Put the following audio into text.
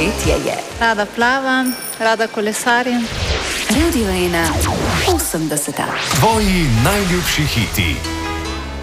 poletje je. Rada plavam, rada kolesarim. Radio 1, 80. Tvoji najljubši hiti.